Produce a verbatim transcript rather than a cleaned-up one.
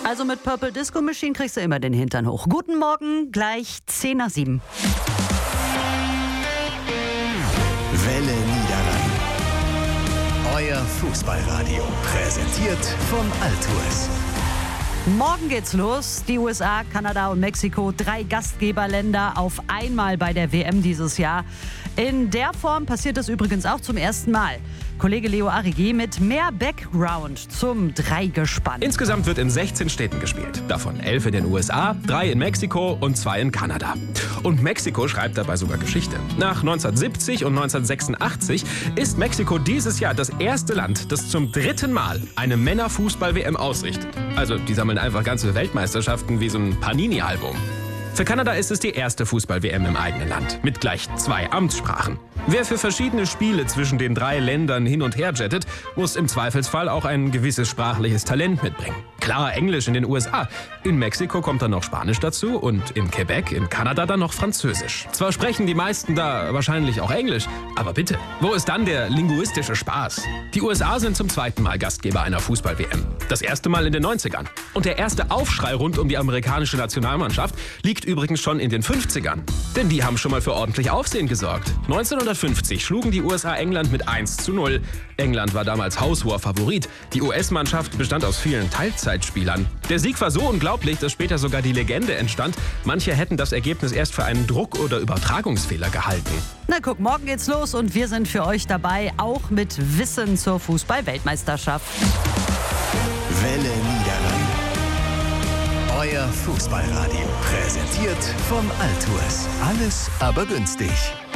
Also mit Purple Disco Machine kriegst du immer den Hintern hoch. Guten Morgen, gleich zehn nach sieben. Welle Niederrhein. Euer Fußballradio. Präsentiert von Altours. Morgen geht's los. Die U S A, Kanada und Mexiko, drei Gastgeberländer auf einmal bei der W M dieses Jahr. In der Form passiert das übrigens auch zum ersten Mal. Kollege Leo Arrighi mit mehr Background zum Dreigespann. Insgesamt wird in sechzehn Städten gespielt. Davon elf in den U S A, drei in Mexiko und zwei in Kanada. Und Mexiko schreibt dabei sogar Geschichte. Nach neunzehnhundertsiebzig und neunzehnhundertsechsundachtzig ist Mexiko dieses Jahr das erste Land, das zum dritten Mal eine Männerfußball-W M ausrichtet. Also die sammeln einfach ganze Weltmeisterschaften wie so ein Panini-Album. Für Kanada ist es die erste Fußball-W M im eigenen Land, mit gleich zwei Amtssprachen. Wer für verschiedene Spiele zwischen den drei Ländern hin und her jettet, muss im Zweifelsfall auch ein gewisses sprachliches Talent mitbringen. Klar, Englisch in den U S A. In Mexiko kommt dann noch Spanisch dazu und in Quebec, in Kanada dann noch Französisch. Zwar sprechen die meisten da wahrscheinlich auch Englisch, aber bitte, wo ist dann der linguistische Spaß? Die U S A sind zum zweiten Mal Gastgeber einer Fußball-W M. Das erste Mal in den neunzigern. Und der erste Aufschrei rund um die amerikanische Nationalmannschaft liegt übrigens schon in den fünfzigern. Denn die haben schon mal für ordentlich Aufsehen gesorgt. neunzehnhundertfünfzig schlugen die U S A England mit eins zu null. England war damals haushoher Favorit. Die U S-Mannschaft bestand aus vielen Teilzeitspielern. Der Sieg war so unglaublich, dass später sogar die Legende entstand. Manche hätten das Ergebnis erst für einen Druck- oder Übertragungsfehler gehalten. Na guck, morgen geht's los und wir sind für euch dabei, auch mit Wissen zur Fußball-Weltmeisterschaft. Welle Niederrhein. Euer Fußballradio. Präsentiert von Altours. Alles aber günstig.